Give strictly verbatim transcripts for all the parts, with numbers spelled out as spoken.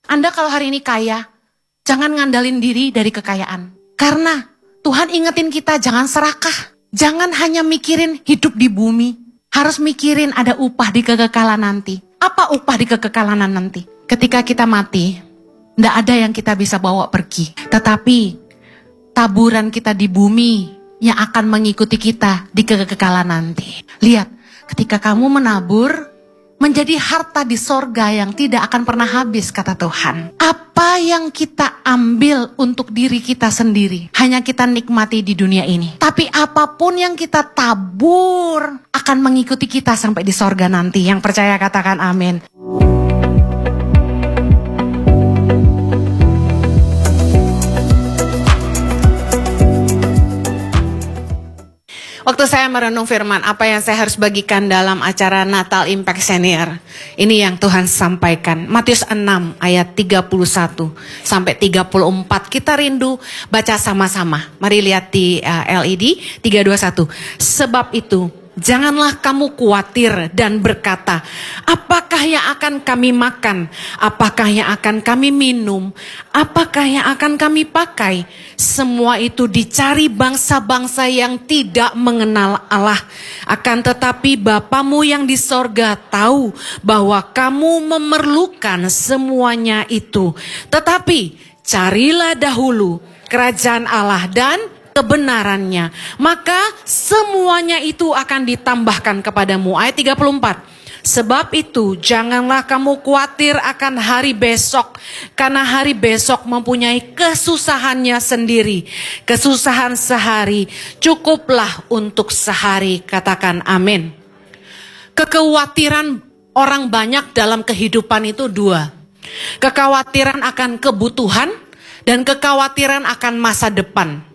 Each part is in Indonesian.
Anda kalau hari ini kaya, jangan ngandalin diri dari kekayaan. Karena Tuhan ingetin kita jangan serakah. Jangan hanya mikirin hidup di bumi. Harus mikirin ada upah di kekekalan nanti. Apa upah di kekekalan nanti? Ketika kita mati, tidak ada yang kita bisa bawa pergi. Tetapi taburan kita di bumi yang akan mengikuti kita di kekekalan nanti. Lihat, ketika kamu menabur, menjadi harta di sorga yang tidak akan pernah habis, kata Tuhan. Apa yang kita ambil untuk diri kita sendiri, hanya kita nikmati di dunia ini. Tapi apapun yang kita tabur, akan mengikuti kita sampai di sorga nanti. Yang percaya katakan amin. Waktu saya merenung firman, apa yang saya harus bagikan dalam acara Natal Impact Senior. Ini yang Tuhan sampaikan. Matius enam ayat tiga puluh satu sampai tiga puluh empat. Kita rindu baca sama-sama. Mari lihat di uh, L E D tiga dua satu. Sebab itu, janganlah kamu khawatir dan berkata, apakah yang akan kami makan? Apakah yang akan kami minum? Apakah yang akan kami pakai? Semua itu dicari bangsa-bangsa yang tidak mengenal Allah. Akan tetapi Bapamu yang di sorga tahu bahwa kamu memerlukan semuanya itu. Tetapi carilah dahulu kerajaan Allah dan kebenarannya, maka semuanya itu akan ditambahkan kepadamu. Ayat tiga puluh empat. Sebab itu janganlah kamu khawatir akan hari besok, karena hari besok mempunyai kesusahannya sendiri. Kesusahan sehari cukuplah untuk sehari. Katakan amin. Kekhawatiran orang banyak dalam kehidupan itu dua. Kekhawatiran akan kebutuhan dan kekhawatiran akan masa depan.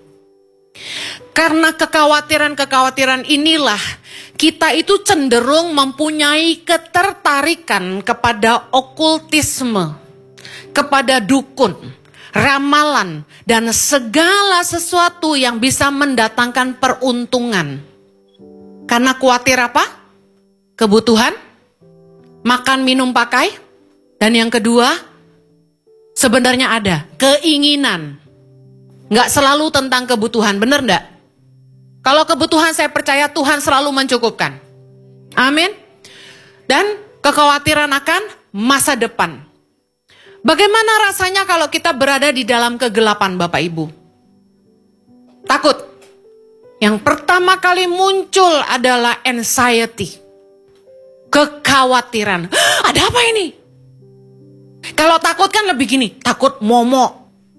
Karena kekhawatiran-kekhawatiran inilah kita itu cenderung mempunyai ketertarikan kepada okultisme, kepada dukun, ramalan, dan segala sesuatu yang bisa mendatangkan peruntungan. Karena khawatir apa? Kebutuhan, makan, minum, pakai. Dan yang kedua, sebenarnya ada keinginan. Nggak selalu tentang kebutuhan, benar nggak? Kalau kebutuhan saya percaya Tuhan selalu mencukupkan. Amin. Dan kekhawatiran akan masa depan. Bagaimana rasanya kalau kita berada di dalam kegelapan, Bapak Ibu? Takut. Yang pertama kali muncul adalah anxiety. Kekhawatiran. Ada apa ini? Kalau takut kan lebih gini, takut momok.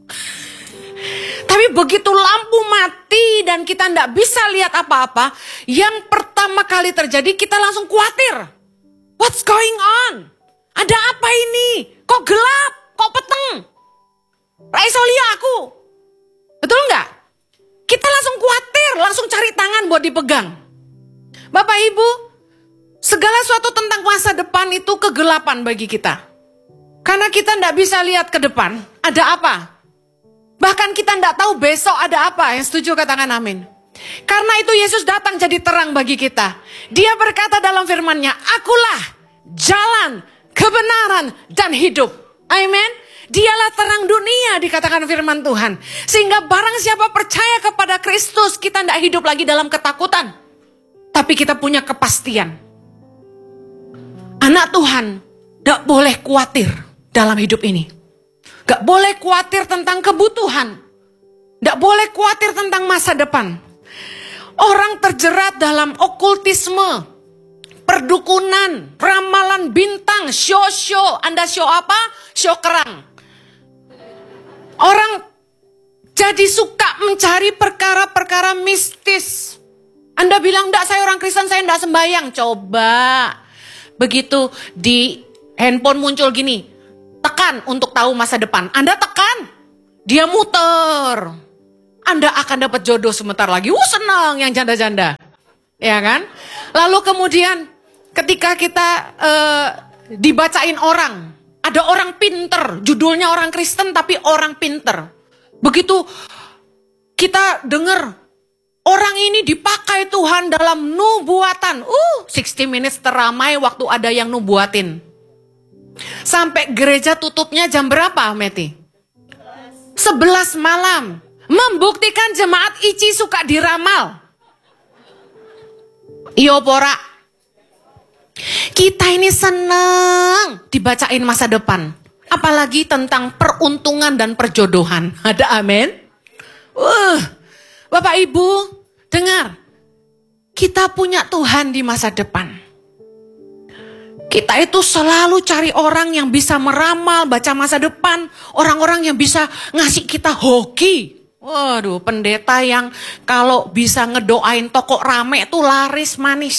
Tapi begitu lampu mati dan kita tidak bisa lihat apa-apa, yang pertama kali terjadi kita langsung khawatir. What's going on? Ada apa ini? Kok gelap? Kok peteng? Raisolia aku. Betul nggak? Kita langsung khawatir, langsung cari tangan buat dipegang. Bapak Ibu, segala sesuatu tentang masa depan itu kegelapan bagi kita. Karena kita tidak bisa lihat ke depan, ada apa? Bahkan kita tidak tahu besok ada apa. Yang setuju katakan amin. Karena itu Yesus datang jadi terang bagi kita. Dia berkata dalam firman-Nya, akulah jalan, kebenaran, dan hidup. Amin. Dialah terang dunia, dikatakan firman Tuhan. Sehingga barang siapa percaya kepada Kristus, kita tidak hidup lagi dalam ketakutan. Tapi kita punya kepastian. Anak Tuhan tidak boleh khawatir dalam hidup ini. Gak boleh khawatir tentang kebutuhan. Gak boleh khawatir tentang masa depan. Orang terjerat dalam okultisme, perdukunan, ramalan bintang, show-show. Anda show apa? Show kerang. Orang jadi suka mencari perkara-perkara mistis. Anda bilang, enggak, saya orang Kristen, saya enggak sembahyang. Coba. Begitu di handphone muncul gini, tekan untuk tahu masa depan. Anda tekan, dia muter. Anda akan dapat jodoh sebentar lagi. Uh, senang yang janda-janda. Ya kan? Lalu kemudian ketika kita uh, dibacain orang. Ada orang pinter. Judulnya orang Kristen tapi orang pinter. Begitu kita dengar orang ini dipakai Tuhan dalam nubuatan. Uh, enam puluh minutes teramai waktu ada yang nubuatin. Sampai gereja tutupnya jam berapa, Meti? sebelas malam. Membuktikan jemaat I C I suka diramal. Iyo pora. Kita ini seneng dibacain masa depan. Apalagi tentang peruntungan dan perjodohan. Ada amin? Uh, Bapak Ibu, dengar. Kita punya Tuhan di masa depan. Kita itu selalu cari orang yang bisa meramal, baca masa depan. Orang-orang yang bisa ngasih kita hoki. Waduh, pendeta yang kalau bisa ngedoain toko rame itu laris manis.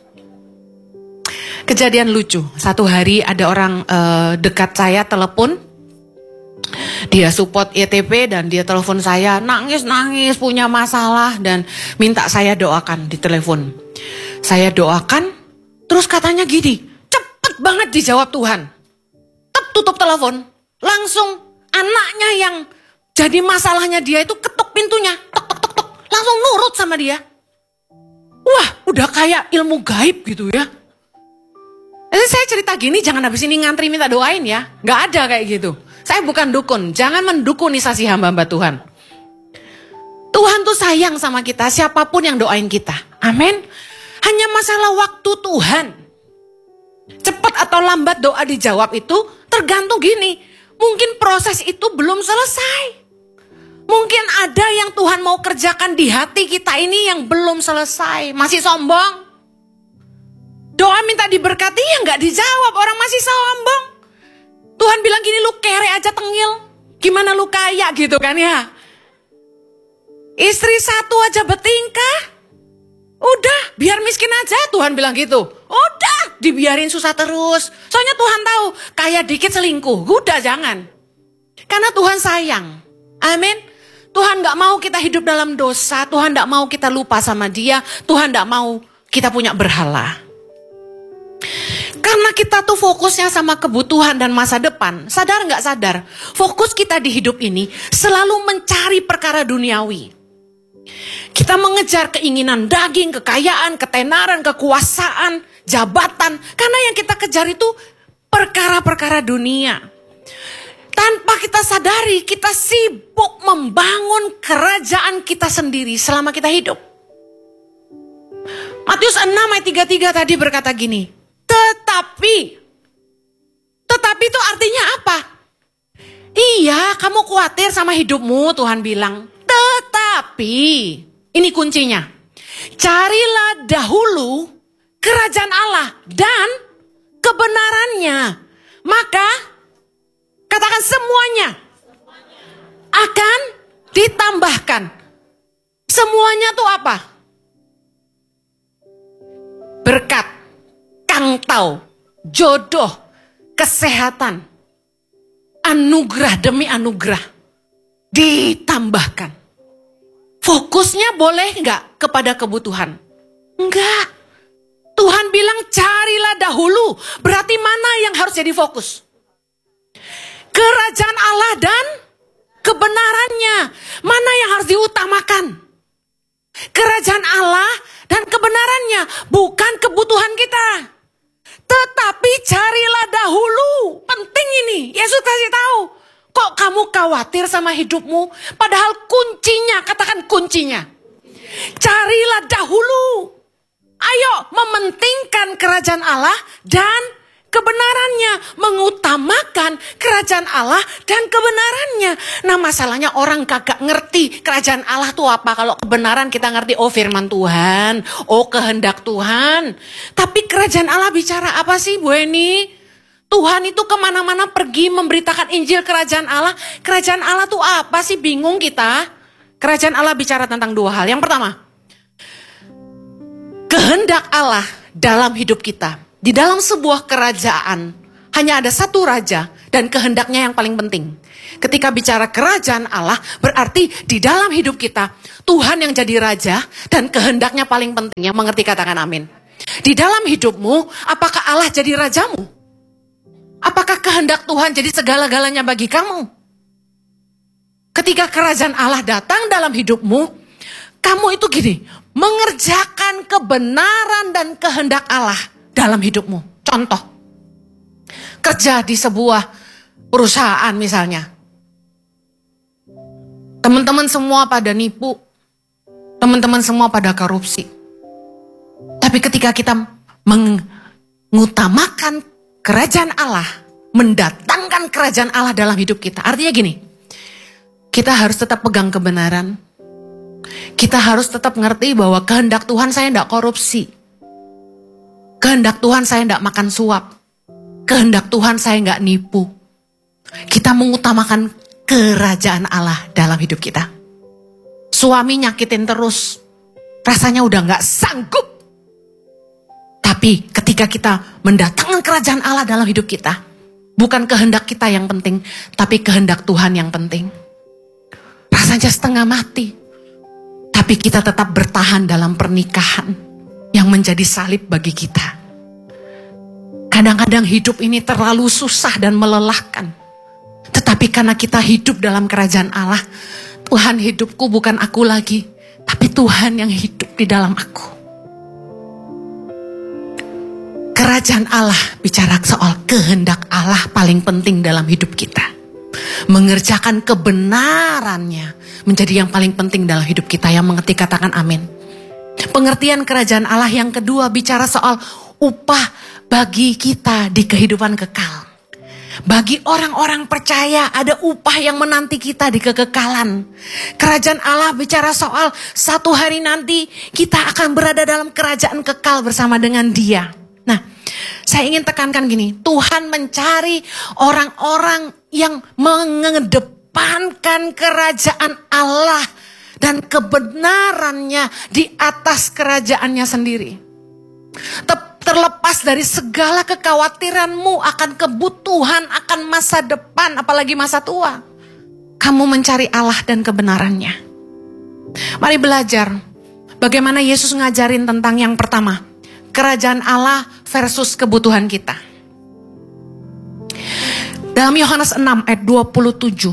Kejadian lucu, satu hari ada orang uh, dekat saya telepon. Dia support E T P dan dia telepon saya, nangis-nangis punya masalah dan minta saya doakan di telepon. Saya doakan, terus katanya gini, cepet banget dijawab Tuhan. Tep tutup telepon, langsung anaknya yang jadi masalahnya dia itu ketuk pintunya, tok tok tok tok, langsung nurut sama dia. Wah, udah kayak ilmu gaib gitu ya. Jadi saya cerita gini, jangan habis ini ngantri minta doain ya. Gak ada kayak gitu. Saya bukan dukun, jangan mendukunisasi hamba-hamba Tuhan. Tuhan tuh sayang sama kita, siapapun yang doain kita. Amin. Hanya masalah waktu Tuhan. Cepat atau lambat doa dijawab itu tergantung gini. Mungkin proses itu belum selesai. Mungkin ada yang Tuhan mau kerjakan di hati kita ini yang belum selesai. Masih sombong. Doa minta diberkati ya gak dijawab, orang masih sombong. Tuhan bilang gini, lu kere aja tengil. Gimana lu kaya gitu kan ya. Istri satu aja bertingkah. Udah, biar miskin aja, Tuhan bilang gitu. Udah, dibiarin susah terus. Soalnya Tuhan tahu, kaya dikit selingkuh. Udah, jangan. Karena Tuhan sayang. Amin. Tuhan gak mau kita hidup dalam dosa. Tuhan gak mau kita lupa sama dia. Tuhan gak mau kita punya berhala. Karena kita tuh fokusnya sama kebutuhan dan masa depan. Sadar gak sadar, fokus kita di hidup ini selalu mencari perkara duniawi. Kita mengejar keinginan daging, kekayaan, ketenaran, kekuasaan, jabatan. Karena yang kita kejar itu perkara-perkara dunia. Tanpa kita sadari, kita sibuk membangun kerajaan kita sendiri selama kita hidup. Matius enam ayat tiga puluh tiga tadi berkata gini, Tetapi, tetapi itu artinya apa? Iya, kamu khawatir sama hidupmu, Tuhan bilang. Tetapi, ini kuncinya. Carilah dahulu kerajaan Allah dan kebenarannya. Maka, katakan semuanya akan ditambahkan. Semuanya tuh apa? Berkat. Kangtau, jodoh, kesehatan, anugerah demi anugerah ditambahkan. Fokusnya boleh nggak kepada kebutuhan? Enggak. Tuhan bilang carilah dahulu. Berarti mana yang harus jadi fokus? Kerajaan Allah dan kebenarannya. Mana yang harus diutamakan? Kerajaan Allah dan kebenarannya, bukan kebutuhan kita. Tetapi carilah dahulu. Penting ini. Yesus kasih tahu. Kok kamu khawatir sama hidupmu? Padahal kuncinya, katakan kuncinya. Carilah dahulu. Ayo mementingkan kerajaan Allah dan kebenarannya. Mengutamakan kerajaan Allah dan kebenarannya. Nah masalahnya orang kagak ngerti kerajaan Allah itu apa. Kalau kebenaran kita ngerti, oh firman Tuhan, oh kehendak Tuhan. Tapi kerajaan Allah bicara apa sih Bu Eni? Tuhan itu kemana-mana pergi memberitakan Injil kerajaan Allah. Kerajaan Allah itu apa sih? Bingung kita. Kerajaan Allah bicara tentang dua hal. Yang pertama, kehendak Allah dalam hidup kita. Di dalam sebuah kerajaan hanya ada satu raja dan kehendaknya yang paling penting. Ketika bicara kerajaan Allah berarti di dalam hidup kita Tuhan yang jadi raja dan kehendaknya paling penting. Yang mengerti katakan amin. Di dalam hidupmu apakah Allah jadi rajamu? Apakah kehendak Tuhan jadi segala-galanya bagi kamu? Ketika kerajaan Allah datang dalam hidupmu, kamu itu gini, mengerjakan kebenaran dan kehendak Allah dalam hidupmu. Contoh, kerja di sebuah perusahaan misalnya. Teman-teman semua pada nipu. Teman-teman semua pada korupsi. Tapi ketika kita mengutamakan kerajaan Allah, mendatangkan kerajaan Allah dalam hidup kita. Artinya gini, kita harus tetap pegang kebenaran. Kita harus tetap ngerti bahwa kehendak Tuhan saya tidak korupsi. Kehendak Tuhan saya tidak makan suap. Kehendak Tuhan saya nggak nipu. Kita mengutamakan kerajaan Allah dalam hidup kita. Suami nyakitin terus, rasanya udah nggak sanggup. Tapi ketika kita mendatangkan kerajaan Allah dalam hidup kita, bukan kehendak kita yang penting, tapi kehendak Tuhan yang penting. Rasanya setengah mati, tapi kita tetap bertahan dalam pernikahan yang menjadi salib bagi kita. Kadang-kadang hidup ini terlalu susah dan melelahkan. Tetapi karena kita hidup dalam kerajaan Allah, Tuhan, hidupku bukan aku lagi, tapi Tuhan yang hidup di dalam aku. Kerajaan Allah bicara soal kehendak Allah paling penting dalam hidup kita. Mengerjakan kebenarannya menjadi yang paling penting dalam hidup kita. Yang mengerti katakan amin. Pengertian kerajaan Allah yang kedua bicara soal upah bagi kita di kehidupan kekal. Bagi orang-orang percaya ada upah yang menanti kita di kekekalan. Kerajaan Allah bicara soal satu hari nanti kita akan berada dalam kerajaan kekal bersama dengan Dia. Nah, saya ingin tekankan gini, Tuhan mencari orang-orang yang mengedepankan kerajaan Allah dan kebenarannya di atas kerajaannya sendiri. Terlepas dari segala kekhawatiranmu akan kebutuhan, akan masa depan, apalagi masa tua. Kamu mencari Allah dan kebenarannya. Mari belajar bagaimana Yesus ngajarin tentang yang pertama. Kerajaan Allah versus kebutuhan kita. Dalam Yohanes enam ayat dua puluh tujuh.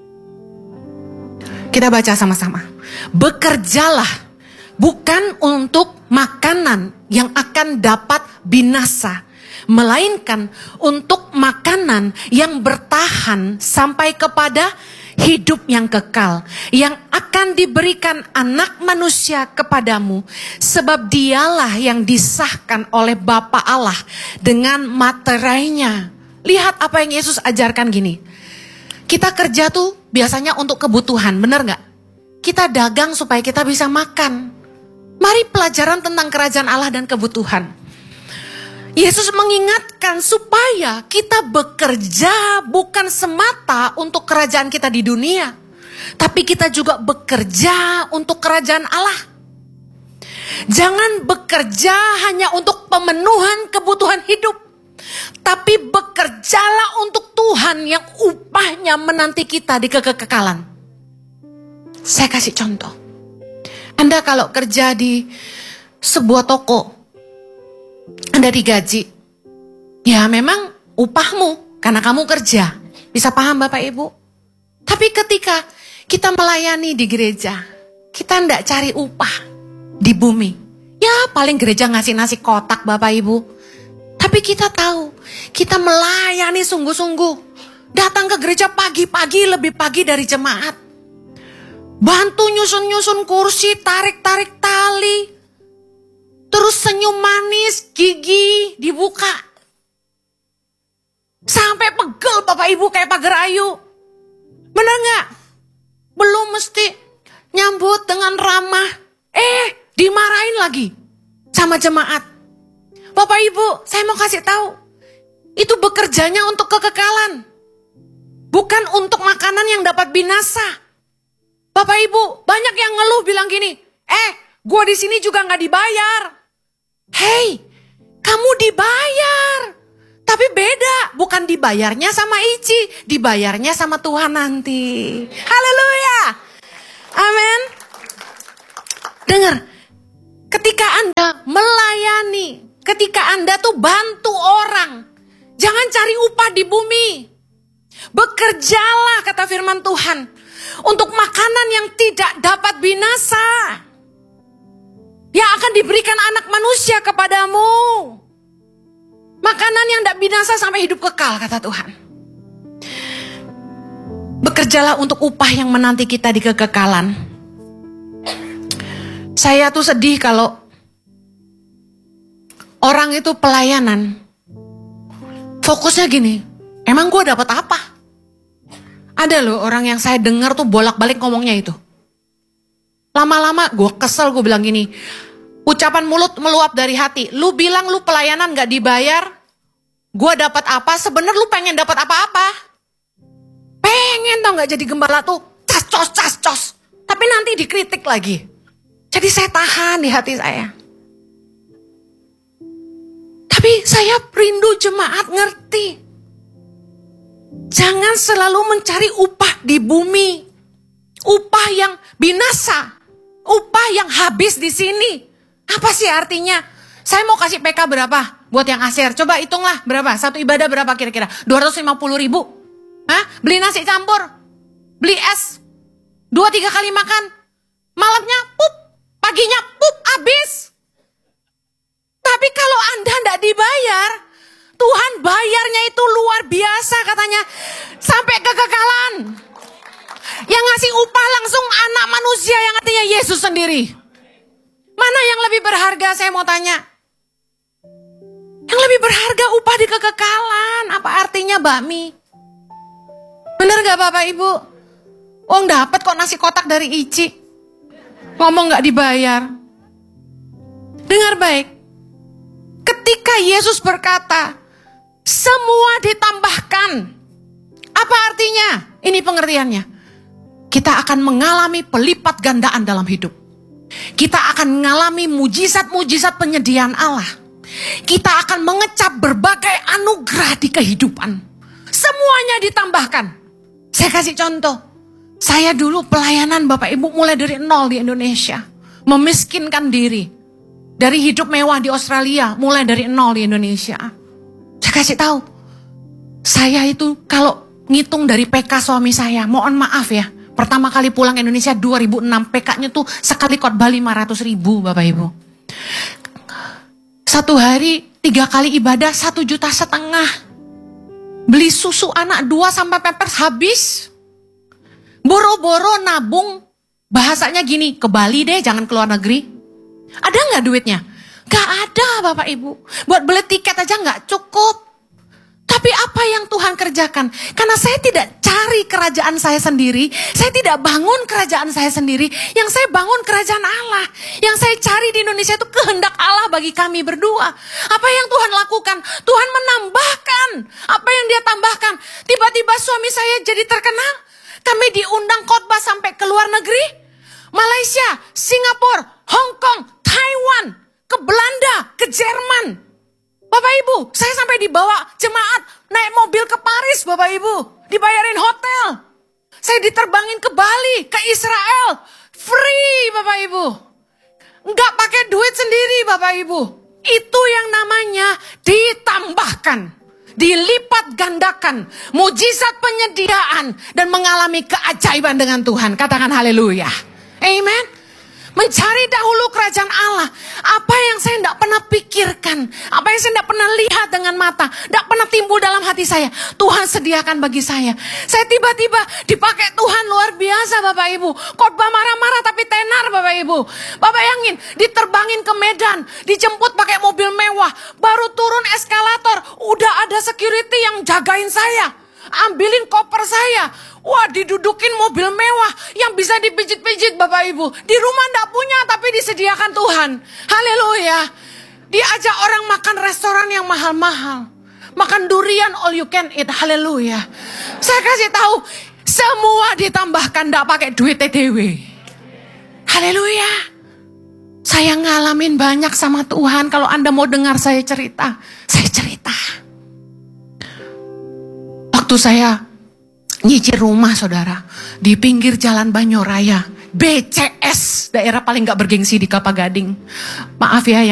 Kita baca sama-sama. Bekerjalah bukan untuk makanan yang akan dapat binasa, melainkan untuk makanan yang bertahan sampai kepada hidup yang kekal, yang akan diberikan Anak Manusia kepadamu, sebab Dialah yang disahkan oleh Bapa Allah dengan materainya. Lihat apa yang Yesus ajarkan gini. Kita kerja tuh biasanya untuk kebutuhan, benar gak? Kita dagang supaya kita bisa makan. Mari pelajaran tentang kerajaan Allah dan kebutuhan. Yesus mengingatkan supaya kita bekerja bukan semata untuk kerajaan kita di dunia, tapi kita juga bekerja untuk kerajaan Allah. Jangan bekerja hanya untuk pemenuhan kebutuhan hidup, tapi bekerjalah untuk Tuhan yang upahnya menanti kita di kekekalan. Saya kasih contoh. Anda kalau kerja di sebuah toko, Anda digaji, ya memang upahmu karena kamu kerja. Bisa paham Bapak Ibu? Tapi ketika kita melayani di gereja, kita enggak cari upah di bumi. Ya paling gereja ngasih nasi kotak Bapak Ibu. Tapi kita tahu, kita melayani sungguh-sungguh. Datang ke gereja pagi-pagi lebih pagi dari jemaat. Bantu nyusun-nyusun kursi, tarik-tarik tali. Terus senyum manis, gigi dibuka. Sampai pegel Bapak Ibu kayak pagar ayu. Benar gak? Belum mesti nyambut dengan ramah. Eh, dimarahin lagi sama jemaat. Bapak Ibu, saya mau kasih tahu. Itu bekerjanya untuk kekekalan. Bukan untuk makanan yang dapat binasa. Bapak Ibu, banyak yang ngeluh bilang gini, eh, gue di sini juga nggak dibayar. Hei, kamu dibayar, tapi beda, bukan dibayarnya sama Ici, dibayarnya sama Tuhan nanti. Haleluya, amin. Dengar, ketika Anda melayani, ketika Anda tuh bantu orang, jangan cari upah di bumi. Bekerjalah, kata firman Tuhan, untuk makanan yang tidak dapat binasa, yang akan diberikan Anak Manusia kepadamu. Makanan yang tidak binasa sampai hidup kekal, kata Tuhan. Bekerjalah untuk upah yang menanti kita di kekekalan. Saya tuh sedih kalau orang itu pelayanan. Fokusnya gini, emang gue dapat apa? Ada loh orang yang saya dengar tuh bolak-balik ngomongnya itu. Lama-lama gue kesel, gue bilang gini, ucapan mulut meluap dari hati. Lu bilang lu pelayanan gak dibayar, gue dapat apa? Sebenarnya lu pengen dapat apa-apa? Pengen tau gak jadi gembala tuh, cas-cos, cas-cos. Tapi nanti dikritik lagi. Jadi saya tahan di hati saya. Tapi saya rindu jemaat ngerti. Jangan selalu mencari upah di bumi. Upah yang binasa. Upah yang habis di sini. Apa sih artinya? Saya mau kasih P K berapa? Buat yang aser. Coba hitunglah berapa. Satu ibadah berapa kira-kira? dua ratus lima puluh ribu. Hah? Beli nasi campur. Beli es. Dua tiga kali makan. Malamnya pup. Paginya pup habis. Tapi kalau Anda tidak dibayar, Tuhan bayarnya itu luar biasa katanya. Sampai kekekalan. Yang ngasih upah langsung anak manusia yang artinya Yesus sendiri. Mana yang lebih berharga, saya mau tanya. Yang lebih berharga upah di kekekalan. Apa artinya bakmi? Bener gak Bapak Ibu? Wong dapat kok nasi kotak dari Ici. Ngomong gak dibayar. Dengar baik. Ketika Yesus berkata, semua ditambahkan. Apa artinya? Ini pengertiannya. Kita akan mengalami pelipat gandaan dalam hidup. Kita akan mengalami mujizat-mujizat penyediaan Allah. Kita akan mengecap berbagai anugerah di kehidupan. Semuanya ditambahkan. Saya kasih contoh. Saya dulu pelayanan Bapak Ibu mulai dari nol di Indonesia. Memiskinkan diri. Dari hidup mewah di Australia, mulai dari nol di Indonesia. Saya kasih tahu. Saya itu kalau ngitung dari P K suami saya, mohon maaf ya. Pertama kali pulang Indonesia dua ribu enam, P K-nya tuh sekali khotbah lima ratus ribu Bapak Ibu. Satu hari tiga kali ibadah satu juta setengah. Beli susu anak dua sampai pampers habis. Boro-boro nabung, bahasanya gini, ke Bali deh jangan ke luar negeri. Ada gak duitnya? Gak ada Bapak Ibu. Buat beli tiket aja gak cukup. Tapi apa yang Tuhan kerjakan? Karena saya tidak cari kerajaan saya sendiri. Saya tidak bangun kerajaan saya sendiri. Yang saya bangun kerajaan Allah. Yang saya cari di Indonesia itu kehendak Allah bagi kami berdua. Apa yang Tuhan lakukan? Tuhan menambahkan. Apa yang dia tambahkan? Tiba-tiba suami saya jadi terkenal. Kami diundang khotbah sampai ke luar negeri. Malaysia, Singapura, Hong Kong, Taiwan, ke Belanda, ke Jerman. Bapak Ibu, saya sampai dibawa jemaat naik mobil ke Paris Bapak Ibu. Dibayarin hotel. Saya diterbangin ke Bali, ke Israel. Free Bapak Ibu. Enggak pakai duit sendiri Bapak Ibu. Itu yang namanya ditambahkan. Dilipat gandakan. Mujizat penyediaan. Dan mengalami keajaiban dengan Tuhan. Katakan haleluya. Amen. Mencari dahulu kerajaan Allah. Apa yang saya tidak pernah pikirkan. Apa yang saya tidak pernah lihat dengan mata. Tidak pernah timbul dalam hati saya. Tuhan sediakan bagi saya. Saya tiba-tiba dipakai Tuhan luar biasa Bapak Ibu. Khotbah marah-marah tapi tenar Bapak Ibu. Bapak bayangin. Diterbangin ke Medan. Dijemput pakai mobil mewah. Baru turun eskalator. Udah ada security yang jagain saya. Ambilin koper saya. Wah, didudukin mobil mewah yang bisa dipijit-pijit Bapak Ibu. Di rumah enggak punya tapi disediakan Tuhan. Haleluya. Diajak orang makan restoran yang mahal-mahal. Makan durian all you can eat. Haleluya. Saya kasih tahu, semua ditambahkan enggak pakai duit T D W. Haleluya. Saya ngalamin banyak sama Tuhan. Kalau Anda mau dengar saya cerita, saya cerita. Waktu saya nyicil rumah saudara di pinggir jalan Banyoraya, B C S, daerah paling gak bergengsi di Kelapa Gading. Maaf ya.